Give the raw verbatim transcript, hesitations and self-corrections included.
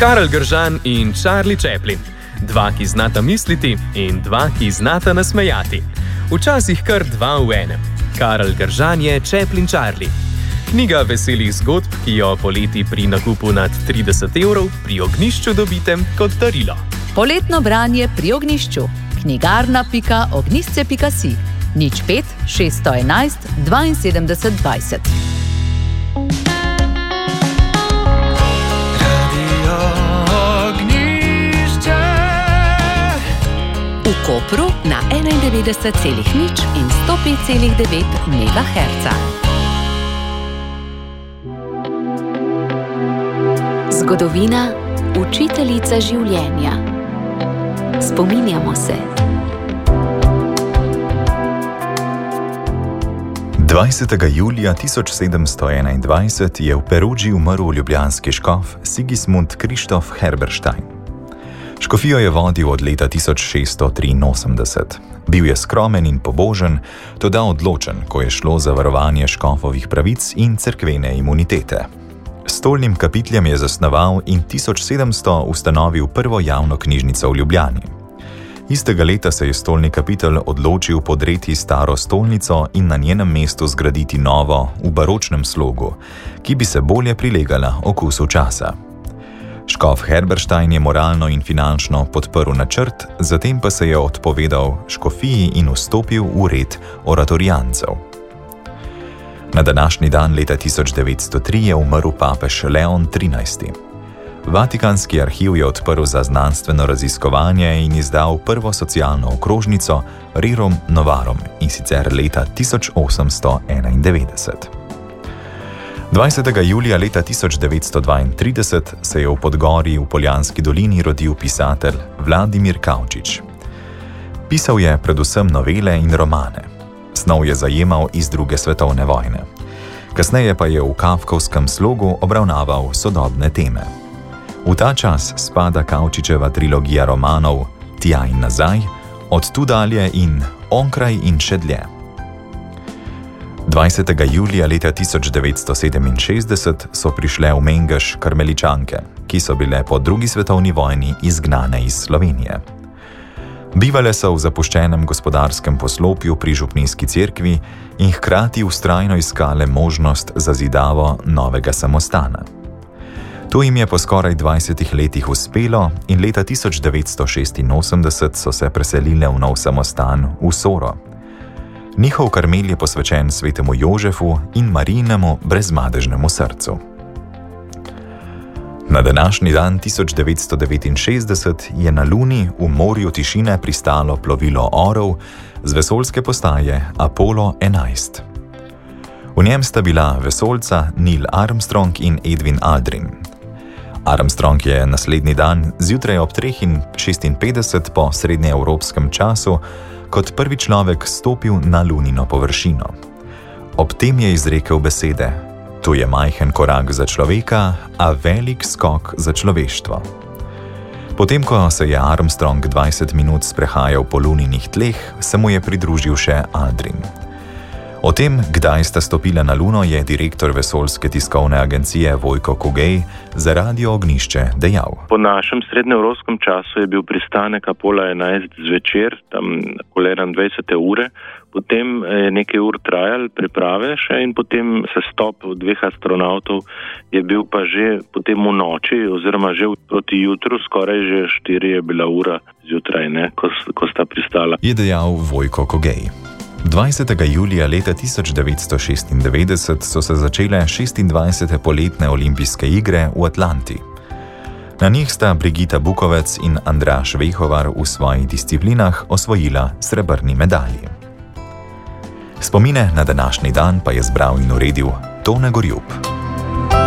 Karel Gržan in Charlie Chaplin. Dva, ki znata misliti in dva, ki znata nasmejati. Včasih kar dva v enem. Karel Gržan je Chaplin Charlie. Knjiga veselih zgodb, ki jo poleti pri nakupu nad trideset evrov pri Ognjišču dobite kot darilo. Poletno branje pri Ognjišču. knjigarna pika ognjišče pika si. nič pet šeststo enajst dvainsedemdeset dvajset. Radio Ognjišče. V Kopru na enaindevetdeset celih nič in sto pet celih devet megaherca. Zgodovina, učiteljica življenja. Spominjamo se. dvajsetega julija tisoč sedemsto enaindvajset je v Perudži umrl ljubljanski škof Sigismund Krištof Herberstein. Škofijo je vodil od leta tisoč šeststo triinosemdeset. Bil je skromen in pobožen, toda odločen, ko je šlo za varovanje škofovih pravic in cerkvene imunitete. S stolnim kapitljem je zasnoval in tisoč sedemsto ustanovil prvo javno knjižnico v Ljubljani. Istega leta se je stolni kapitel odločil podreti staro stolnico in na njenem mestu zgraditi novo v baročnem slogu, ki bi se bolje prilegala okusu časa. Škof Herberstein je moralno in finančno podprl načrt, zatem pa se je odpovedal škofiji in vstopil v red oratorijancev. Na današnji dan leta tisoč devetsto tri je umrl papež Leon trinajsti. Vatikanski arhiv je odprl za znanstveno raziskovanje in izdal prvo socialno okrožnico Rerum Novarum, in sicer leta tisoč osemsto enaindevetdeset. dvajsetega julija leta tisoč devetsto dvaintrideset se je v Podgori v Poljanski dolini rodil pisatelj Vladimir Kavčič. Pisal je predvsem novele in romane. Snov je zajemal iz druge svetovne vojne. Kasneje pa je v kafkovskem slogu obravnaval sodobne teme. V ta čas spada Kavčičeva trilogija romanov Tja in nazaj, Od tu dalje in Onkraj in še dlje. dvajsetega julija leta tisoč devetsto sedeminšestdeset so prišle v Mengeš karmeličanke, ki so bile po drugi svetovni vojni izgnane iz Slovenije. Bivale so v zapuščenem gospodarskem poslopju pri župnijski cerkvi in hkrati vztrajno iskale možnost za zidavo novega samostana. To jim je po skoraj dvajsetih letih uspelo in leta tisoč devetsto šestinosemdeset so se preselile v nov samostan v Soro. Njihov karmel je posvečen svetemu Jožefu in Marijinemu brezmadežnemu srcu. Na današnji dan tisoč devetsto devetinšestdeset je na Luni v morju tišine pristalo plovilo orov z vesoljske postaje Apollo enajst. V njem sta bila vesoljca Neil Armstrong in Edwin Aldrin. Armstrong je naslednji dan zjutraj ob treh šestinpetdeset po srednjeevropskem času kot prvi človek stopil na Lunino površino. Ob tem je izrekel besede: "To je majhen korak za človeka, a velik skok za človeštvo." Potem, ko se je Armstrong dvajset minut sprehajal po Luninih tleh, se mu je pridružil še Aldrin. O tem, kdaj sta stopila na Luno, je direktor vesoljske tiskovne agencije Vojko Kogej za Radio Ognjišče dejal. Po našem srednjeevropskem času je bil pristanek Apollo enajst zvečer, tam okoli enaindvajsete ure, potem je nekaj ur trajal priprave še in potem sestop dveh astronautov je bil pa že potem v noči oziroma že proti jutru, skoraj že štiri je bila ura zjutraj, ne, ko, ko sta pristala. Je dejal Vojko Kogej. dvajsetega julija leta tisoč devetsto šestindevetdeset so se začele šestindvajsete poletne olimpijske igre v Atlanti. Na njih sta Brigita Bukovec in Andraž Vehovar v svojih disciplinah osvojila srebrni medalji. Spomine na današnji dan pa je zbral in uredil Tone Gorjup.